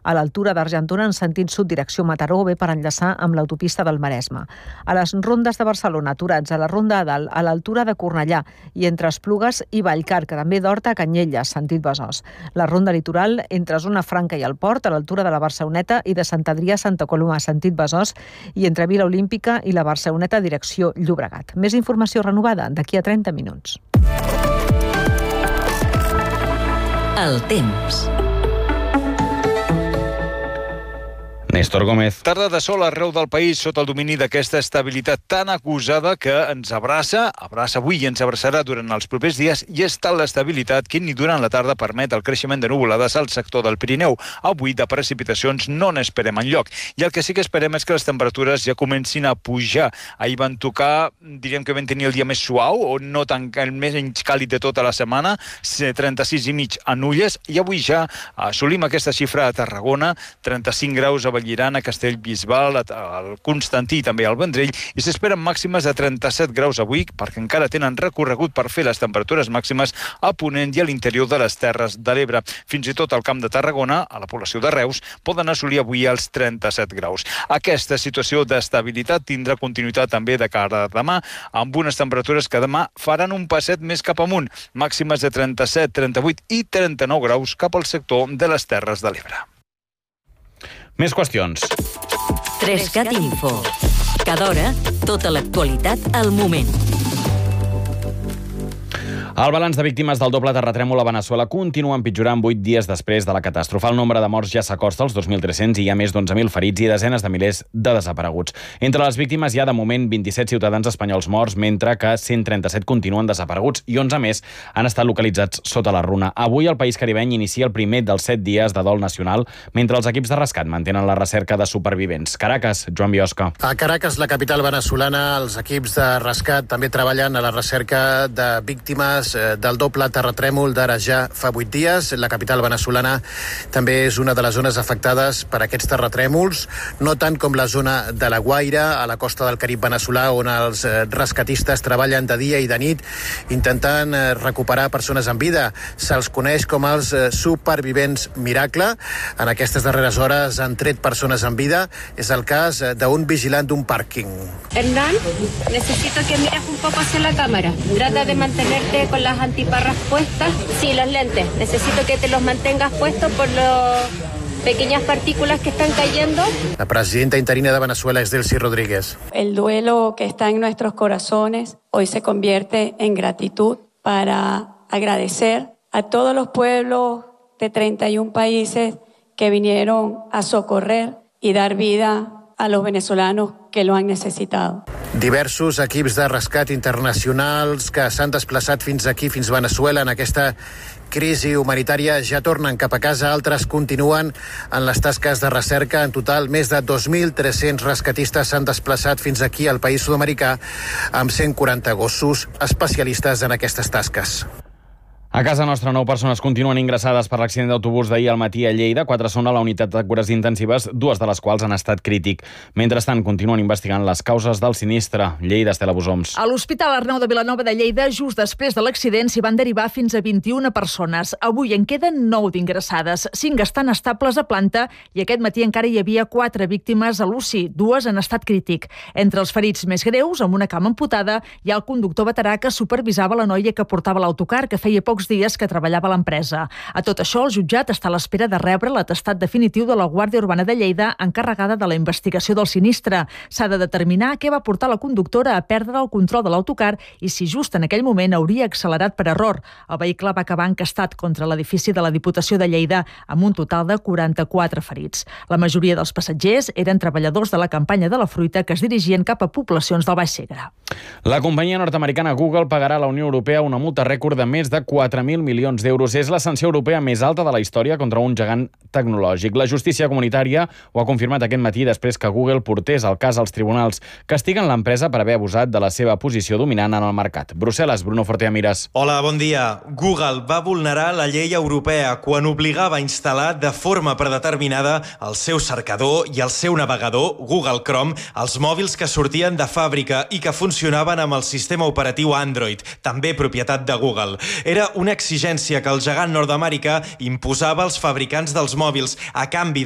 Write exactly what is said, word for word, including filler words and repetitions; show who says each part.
Speaker 1: a l'altura d'Argentona en sentit sud direcció Mataró, bé per enllaçar amb l'autopista del Maresme. A les rondes de Barcelona, aturats a la Ronda de Dalt, a l'altura de Cornellà i entre Esplugues i Vallcar, que també d'Horta a Canyelles, sentit Besòs. La ronda litoral entre Zona Franca i el Port, a l'altura de la Barceloneta i de Sant Adrià a Santa Coloma, sentit Besòs, i entre Vila Olímpica i la Barceloneta, direcció Llobregat. Més informació renovada d'aquí a trenta minuts.
Speaker 2: El temps.
Speaker 3: Néstor Gómez. Tarda de sol arreu del país sota el domini d'aquesta estabilitat tan acusada que ens abraça, abraça avui i ens abraçarà durant els propers dies, i és tal l'estabilitat que ni durant la tarda permet el creixement de nuvolades al sector del Pirineu. Avui de precipitacions no n'esperem enlloc. I el que sí que esperem és que les temperatures ja comencin a pujar. Ahir van tocar, diríem que vam tenir el dia més suau, o no tan el més càlid de tota la setmana, trenta-sis i mig a Nulles, i avui ja assolim aquesta xifra a Tarragona, trenta-cinc graus a Vallirana, Castellbisbal, al Constantí i també al Vendrell, i s'esperen màximes de trenta-set graus avui, perquè encara tenen recorregut per fer les temperatures màximes a Ponent i a l'interior de les Terres de l'Ebre. Fins i tot al Camp de Tarragona, a la població de Reus, poden assolir avui els trenta-set graus. Aquesta situació d'estabilitat tindrà continuïtat també de cara a demà, amb unes temperatures que demà faran un passet més cap amunt, màximes de trenta-set, trenta-vuit i trenta-nou graus cap al sector de les Terres de l'Ebre. Més qüestions.
Speaker 2: Trescat Info. Cada hora, tota l'actualitat al moment.
Speaker 3: El balanç de víctimes del doble terratrèmol a Veneçuela continua empitjorant vuit dies després de la catàstrofe. El nombre de morts ja s'acosta als dos mil tres-cents i hi ha més d'onze mil ferits i desenes de milers de desapareguts. Entre les víctimes hi ha de moment vint-i-set ciutadans espanyols morts, mentre que cent trenta-set continuen desapareguts i onze més han estat localitzats sota la runa. Avui el país caribeny inicia el primer dels set dies de dol nacional, mentre els equips de rescat mantenen la recerca de supervivents. Caracas, Joan Biosca.
Speaker 4: A Caracas, la capital venezolana, els equips de rescat també treballen a la recerca de víctimes del doble terratrèmol d'ara ja fa vuit dies. La capital venezolana també és una de les zones afectades per aquests terratrèmols, no tant com la zona de la Guaira, a la costa del Carib veneçolà, on els rescatistes treballen de dia i de nit intentant recuperar persones en vida. Se'ls coneix com els supervivents miracle. En aquestes darreres hores han tret persones en vida. És el cas d'un vigilant d'un pàrquing.
Speaker 5: Hernán, necesito que mires un poco hacia la cámara. Trata de mantenerte con las antiparras puestas. Sí, los lentes. Necesito que te los mantengas puestos por las pequeñas partículas que están cayendo.
Speaker 4: La presidenta interina de Venezuela es Delcy Rodríguez.
Speaker 6: El duelo que está en nuestros corazones hoy se convierte en gratitud para agradecer a todos los pueblos de treinta y un países que vinieron a socorrer y dar vida a los venezolanos que lo han necesitado.
Speaker 4: Diversos equips de rescat internacionals que s'han desplaçat fins aquí, fins Veneçuela, en aquesta crisi humanitària, ja tornen cap a casa. Altres continuen en les tasques de recerca. En total, més de dos mil tres-cents rescatistes s'han desplaçat fins aquí al país sud-americà amb cent quaranta gossos especialistes en aquestes tasques.
Speaker 3: A casa nostra, nou persones continuen ingressades per l'accident d'autobús d'ahir al matí a Lleida. Quatre són a la unitat de cures intensives, dues de les quals han estat crític. Mentrestant, continuen investigant les causes del sinistre. Lleida, Estela Busoms.
Speaker 7: A l'Hospital Arnau de Vilanova de Lleida, just després de l'accident, s'hi van derivar fins a vint-i-una persones. Avui en queden nou d'ingressades. Cinc estan estables a planta i aquest matí encara hi havia quatre víctimes a l'U C I, dues en estat crític. Entre els ferits més greus, amb una cama amputada, hi ha el conductor veterà que supervisava la noia que portava l'autocar, que feia pocs dies que treballava a l'empresa. A tot això, el jutjat està a l'espera de rebre l'atestat definitiu de la Guàrdia Urbana de Lleida encarregada de la investigació del sinistre. S'ha de determinar què va portar la conductora a perdre el control de l'autocar i si just en aquell moment hauria accelerat per error. El vehicle va acabar encastat contra l'edifici de la Diputació de Lleida amb un total de quaranta-quatre ferits. La majoria dels passatgers eren treballadors de la campanya de la fruita que es dirigien cap a poblacions del Baix Segre.
Speaker 3: La companyia nord-americana Google pagarà a la Unió Europea una multa rècord de més de quatre mil milions d'euros. És la sanció europea més alta de la història contra un gegant tecnològic. La justícia comunitària ho ha confirmat aquest matí després que Google portés el cas als tribunals. Castiguen l'empresa per haver abusat de la seva posició dominant en el mercat. Brussel·les, Bruno Forteamires.
Speaker 8: Hola, bon dia. Google va vulnerar la llei europea quan obligava a instal·lar de forma predeterminada el seu cercador i el seu navegador, Google Chrome, als mòbils que sortien de fàbrica i que funcionaven amb el sistema operatiu Android, també propietat de Google. Era una exigència que el gegant nord-americà imposava als fabricants dels mòbils a canvi